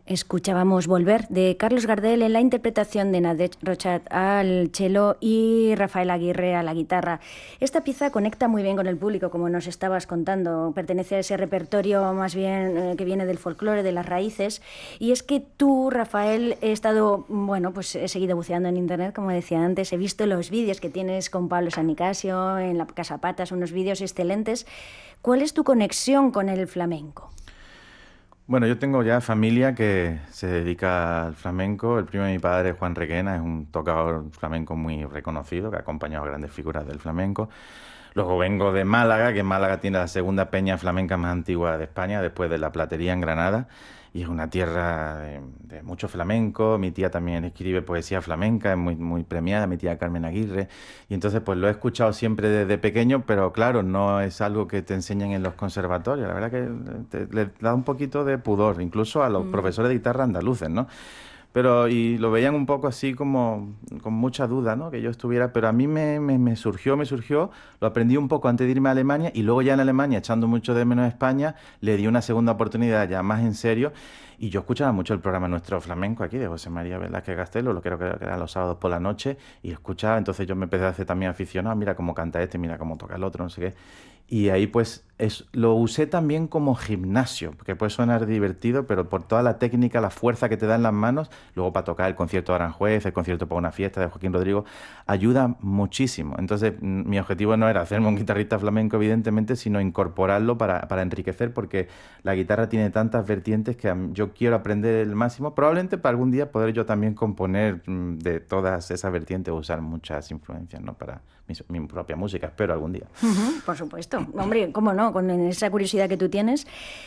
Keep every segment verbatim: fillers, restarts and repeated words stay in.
Escuchábamos Volver de Carlos Gardel en la interpretación de Nadege Rochat al cello y Rafael Aguirre a la guitarra. Esta pieza conecta muy bien con el público, como nos estabas contando. Pertenece a ese repertorio más bien eh, que viene del folclore, de las raíces. Y es que tú, Rafael, he estado, bueno, pues he seguido buceando en internet, como decía antes. He visto los vídeos que tienes con Pablo San Nicasio en la Casa Patas, unos vídeos excelentes. ¿Cuál es tu conexión con el flamenco? Bueno, yo tengo ya familia que se dedica al flamenco. El primo de mi padre, Juan Requena, es un tocador flamenco muy reconocido, que ha acompañado a grandes figuras del flamenco. Luego vengo de Málaga, que Málaga tiene la segunda peña flamenca más antigua de España, después de la Platería en Granada. Y es una tierra de, de mucho flamenco. Mi tía también escribe poesía flamenca, es muy, muy premiada, mi tía Carmen Aguirre. Y entonces pues lo he escuchado siempre desde pequeño, pero claro, no es algo que te enseñan en los conservatorios. La verdad que te, le da un poquito de pudor, incluso a los mm. profesores de guitarra andaluces, ¿no? Pero, y lo veían un poco así como con mucha duda, ¿no? Que yo estuviera, pero a mí me, me, me surgió, me surgió, lo aprendí un poco antes de irme a Alemania y luego ya en Alemania, echando mucho de menos a España, le di una segunda oportunidad ya más en serio y yo escuchaba mucho el programa Nuestro Flamenco aquí de José María Velázquez Castelo, lo creo que era los sábados por la noche y lo escuchaba, entonces yo me empecé a hacer también aficionado, mira cómo canta este, mira cómo toca el otro, no sé qué. Y ahí pues es, lo usé también como gimnasio, porque puede sonar divertido, pero por toda la técnica, la fuerza que te da en las manos, luego para tocar el concierto de Aranjuez, el concierto para una fiesta de Joaquín Rodrigo, ayuda muchísimo. Entonces mi objetivo no era hacerme un guitarrista flamenco, evidentemente, sino incorporarlo para, para enriquecer, porque la guitarra tiene tantas vertientes que yo quiero aprender el máximo, probablemente para algún día poder yo también componer de todas esas vertientes, usar muchas influencias, ¿no? Para mi, mi propia música, espero algún día. Uh-huh, por supuesto. Hombre, cómo no, con esa curiosidad que tú tienes.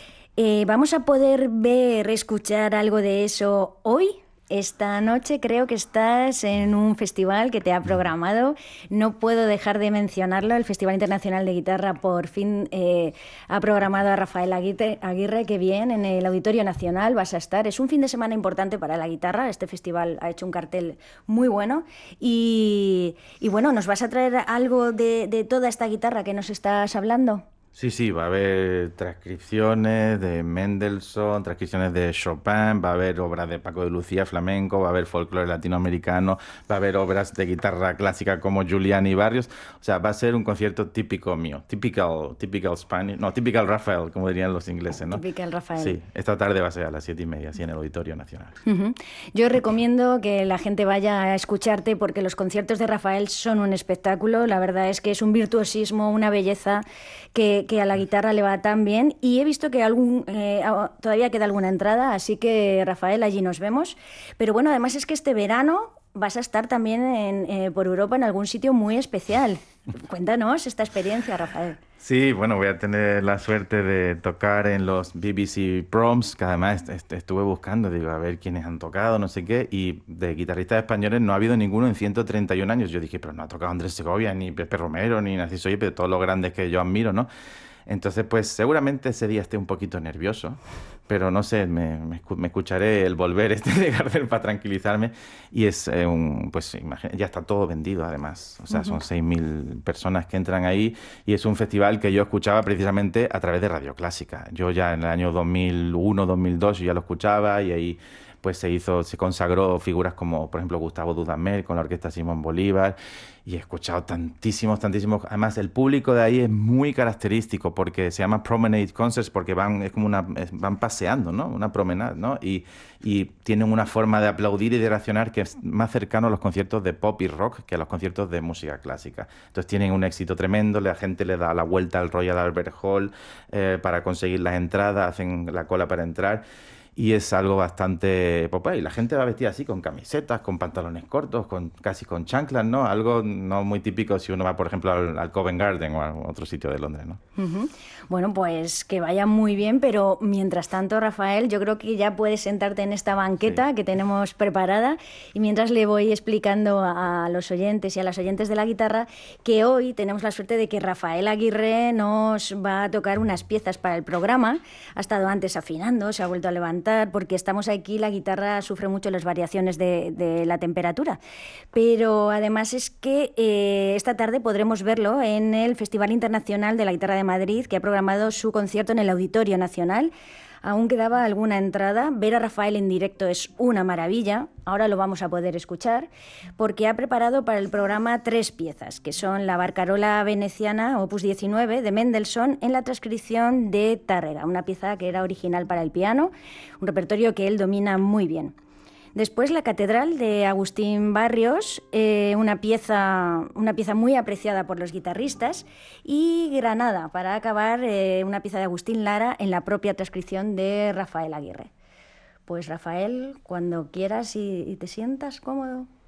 Eh, ¿Vamos a poder ver, escuchar algo de eso hoy? Esta noche creo que estás en un festival que te ha programado. No puedo dejar de mencionarlo. El Festival Internacional de Guitarra por fin eh, ha programado a Rafael Aguirre, Aguirre, que bien, en el Auditorio Nacional vas a estar. Es un fin de semana importante para la guitarra. Este festival ha hecho un cartel muy bueno. Y, y bueno, ¿nos vas a traer algo de, de toda esta guitarra que nos estás hablando? Sí, sí, va a haber transcripciones de Mendelssohn, transcripciones de Chopin, va a haber obras de Paco de Lucía, flamenco, va a haber folclore latinoamericano, va a haber obras de guitarra clásica como Giuliani y Barrios. O sea, va a ser un concierto típico mío, typical, typical Spanish, no, typical Rafael, como dirían los ingleses, ¿no? Typical Rafael. Sí, esta tarde va a ser a las siete y media, así en el Auditorio Nacional. Uh-huh. Yo recomiendo que la gente vaya a escucharte porque los conciertos de Rafael son un espectáculo. La verdad es que es un virtuosismo, una belleza que que a la guitarra le va tan bien y he visto que algún eh, todavía queda alguna entrada, así que Rafael, allí nos vemos. Pero bueno, además es que este verano vas a estar también en, eh, por Europa en algún sitio muy especial. Cuéntanos esta experiencia, Rafael. Sí, bueno, voy a tener la suerte de tocar en los B B C Proms, que además est- estuve buscando, digo, a ver quiénes han tocado, no sé qué, y de guitarristas españoles no ha habido ninguno en ciento treinta y un años. Yo dije, pero no ha tocado Andrés Segovia, ni Pepe Romero, ni Narciso Yepes, todos los grandes que yo admiro, ¿no? Entonces, pues seguramente ese día esté un poquito nervioso, pero no sé, me, me, me escucharé el volver este de Gardel para tranquilizarme y es eh, un, pues imagina, ya está todo vendido además, o sea, uh-huh. Son seis mil personas que entran ahí y es un festival que yo escuchaba precisamente a través de Radio Clásica. Yo ya en el año dos mil uno, dos mil dos yo ya lo escuchaba y ahí pues se hizo, se consagró figuras como, por ejemplo, Gustavo Dudamel con la orquesta Simón Bolívar y he escuchado tantísimos, tantísimos. Además, el público de ahí es muy característico porque se llama Promenade Concerts porque van, es como una, van paseando, ¿no? Una promenade, ¿no? Y, y tienen una forma de aplaudir y de reaccionar que es más cercano a los conciertos de pop y rock que a los conciertos de música clásica. Entonces tienen un éxito tremendo, la gente le da la vuelta al Royal Albert Hall eh, para conseguir las entradas, hacen la cola para entrar. Y es algo bastante popular. Y la gente va vestida así, con camisetas, con pantalones cortos, con casi con chanclas, ¿no? Algo no muy típico si uno va, por ejemplo, al, al Covent Garden o a otro sitio de Londres, ¿no? Uh-huh. Bueno, pues que vaya muy bien, pero mientras tanto, Rafael, yo creo que ya puedes sentarte en esta banqueta sí. que tenemos preparada y mientras le voy explicando a los oyentes y a las oyentes de la guitarra que hoy tenemos la suerte de que Rafael Aguirre nos va a tocar unas piezas para el programa. Ha estado antes afinando, se ha vuelto a levantar porque estamos aquí, la guitarra sufre mucho las variaciones de, de la temperatura, pero además es que eh, esta tarde podremos verlo en el Festival Internacional de la Guitarra de Madrid, que ha programado su concierto en el Auditorio Nacional. Aún quedaba alguna entrada. Ver a Rafael en directo es una maravilla. Ahora lo vamos a poder escuchar porque ha preparado para el programa tres piezas, que son la Barcarola veneciana, opus diecinueve, de Mendelssohn, en la transcripción de Tárrega, una pieza que era original para el piano, un repertorio que él domina muy bien. Después la Catedral de Agustín Barrios, eh, una, pieza, una pieza muy apreciada por los guitarristas, y Granada, para acabar, eh, una pieza de Agustín Lara en la propia transcripción de Rafael Aguirre. Pues Rafael, cuando quieras y, y te sientas cómodo.